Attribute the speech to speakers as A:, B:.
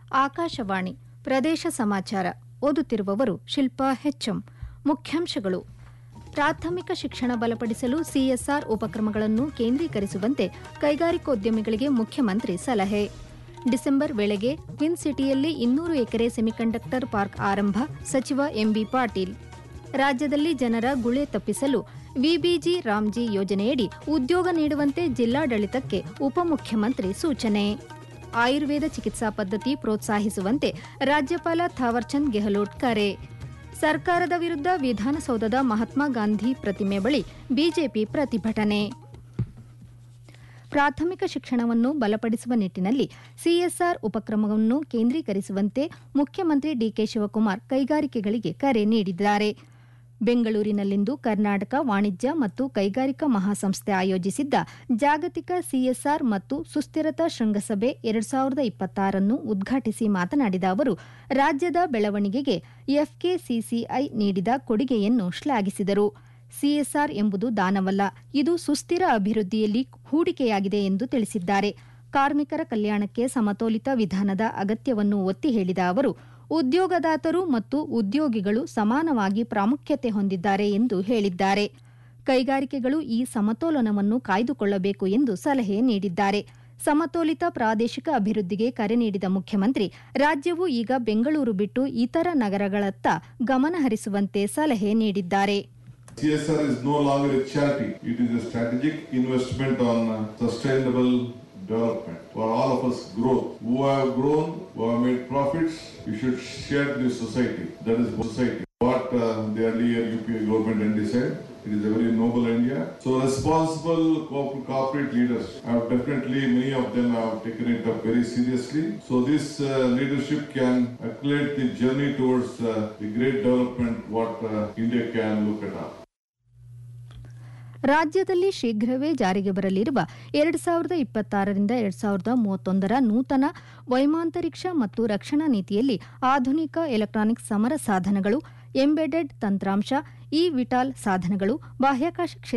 A: ಆಕಾಶವಾಣಿ ಪ್ರದೇಶ ಸಮಾಚಾರ ಓದುತ್ತಿರುವವರು ಶಿಲ್ಪಾ ಹೆಚ್ಎಂ. ಮುಖ್ಯಾಂಶಗಳು: ಪ್ರಾಥಮಿಕ ಶಿಕ್ಷಣ ಬಲಪಡಿಸಲು ಸಿಎಸ್ಆರ್ ಉಪಕ್ರಮಗಳನ್ನು ಕೇಂದ್ರೀಕರಿಸುವಂತೆ ಕೈಗಾರಿಕೋದ್ಯಮಿಗಳಿಗೆ ಮುಖ್ಯಮಂತ್ರಿ ಸಲಹೆ. ಡಿಸೆಂಬರ್ ವೇಳೆಗೆ ಟ್ವಿನ್ ಸಿಟಿಯಲ್ಲಿ 200 ಎಕರೆ ಸೆಮಿಕಂಡಕ್ಟರ್ ಪಾರ್ಕ್ ಆರಂಭ, ಸಚಿವ ಎಂಬಿ ಪಾಟೀಲ್. ರಾಜ್ಯದಲ್ಲಿ ಜನರ ಗುಳೆ ತಪ್ಪಿಸಲು ವಿಬಿಜಿ ರಾಮ್ಜಿ ಯೋಜನೆಯಡಿ ಉದ್ಯೋಗ ನೀಡುವಂತೆ ಜಿಲ್ಲಾಡಳಿತಕ್ಕೆ ಉಪಮುಖ್ಯಮಂತ್ರಿ ಸೂಚನೆ. ಆಯುರ್ವೇದ ಚಿಕಿತ್ಸಾ ಪದ್ಧತಿ ಪ್ರೋತ್ಸಾಹಿಸುವಂತೆ ರಾಜ್ಯಪಾಲ ಥಾವರ್ಚಂದ್ ಗೆಹ್ಲೋಟ್ ಕರೆ. ಸರ್ಕಾರದ ವಿರುದ್ಧ ವಿಧಾನಸೌಧದ ಮಹಾತ್ಮ ಗಾಂಧಿ ಪ್ರತಿಮೆ ಬಳಿ ಬಿಜೆಪಿ ಪ್ರತಿಭಟನೆ. ಪ್ರಾಥಮಿಕ ಶಿಕ್ಷಣವನ್ನು ಬಲಪಡಿಸುವ ನಿಟ್ಟಿನಲ್ಲಿ ಸಿಎಸ್ಆರ್ ಉಪಕ್ರಮವನ್ನು ಕೇಂದ್ರೀಕರಿಸುವಂತೆ ಮುಖ್ಯಮಂತ್ರಿ ಡಿಕೆ ಶಿವಕುಮಾರ್ ಕೈಗಾರಿಕೆಗಳಿಗೆ ಕರೆ ನೀಡಿದ್ದಾರೆ. ಬೆಂಗಳೂರಿನಲ್ಲಿಂದು ಕರ್ನಾಟಕ ವಾಣಿಜ್ಯ ಮತ್ತು ಕೈಗಾರಿಕಾ ಮಹಾಸಂಸ್ಥೆ ಆಯೋಜಿಸಿದ್ದ ಜಾಗತಿಕ ಸಿಎಸ್ಆರ್ ಮತ್ತು ಸುಸ್ಥಿರತಾ ಶೃಂಗಸಭೆ 2026 ಉದ್ಘಾಟಿಸಿ ಮಾತನಾಡಿದ ಅವರು, ರಾಜ್ಯದ ಬೆಳವಣಿಗೆಗೆ ಎಫ್ಕೆಸಿಸಿಐ ನೀಡಿದ ಕೊಡುಗೆಯನ್ನು ಶ್ಲಾಘಿಸಿದರು. ಸಿಎಸ್ಆರ್ ಎಂಬುದು ದಾನವಲ್ಲ, ಇದು ಸುಸ್ಥಿರ ಅಭಿವೃದ್ಧಿಯಲ್ಲಿ ಹೂಡಿಕೆಯಾಗಿದೆ ಎಂದು ತಿಳಿಸಿದ್ದಾರೆ. ಕಾರ್ಮಿಕರ ಕಲ್ಯಾಣಕ್ಕೆ ಸಮತೋಲಿತ ವಿಧಾನದ ಅಗತ್ಯವನ್ನು ಒತ್ತಿ ಹೇಳಿದ ಅವರು, ಉದ್ಯೋಗದಾತರು ಮತ್ತು ಉದ್ಯೋಗಿಗಳು ಸಮಾನವಾಗಿ ಪ್ರಾಮುಖ್ಯತೆ ಹೊಂದಿದ್ದಾರೆ ಎಂದು ಹೇಳಿದ್ದಾರೆ. ಕೈಗಾರಿಕೆಗಳು ಈ ಸಮತೋಲನವನ್ನು ಕಾಯ್ದುಕೊಳ್ಳಬೇಕು ಎಂದು ಸಲಹೆ ನೀಡಿದ್ದಾರೆ. ಸಮತೋಲಿತ ಪ್ರಾದೇಶಿಕ ಅಭಿವೃದ್ಧಿಗೆ ಕರೆ ನೀಡಿದ ಮುಖ್ಯಮಂತ್ರಿ, ರಾಜ್ಯವು ಈಗ ಬೆಂಗಳೂರು ಬಿಟ್ಟು ಇತರ ನಗರಗಳತ್ತ ಗಮನ ಹರಿಸುವಂತೆ ಸಲಹೆ ನೀಡಿದ್ದಾರೆ.
B: CSR is no longer a charity. It is a strategic investment on sustainable development. For all of us growth. Who have grown, who have made profits, we should share this society. That is society. What the earlier UPA government decided. It is a very noble idea. So responsible corporate leaders have definitely, many of them have taken it up very seriously. So this leadership can accelerate the journey towards the great development what India can look at.
A: ರಾಜ್ಯದಲ್ಲಿ ಶೀಘ್ರವೇ ಜಾರಿಗೆ ಬರಲಿರುವ 2026ರಿಂದ 2031 ನೂತನ ವೈಮಾಂತರಿಕ್ಷ ಮತ್ತು ರಕ್ಷಣಾ ನೀತಿಯಲ್ಲಿ ಆಧುನಿಕ electronic ಸಮರ ಸಾಧನಗಳು, ಎಂಬೆಡೆಡ್ ತಂತ್ರಾಂಶ, ಇ-ವಿಟಾಲ್ ಸಾಧನಗಳು, ಬಾಹ್ಯಾಕಾಶ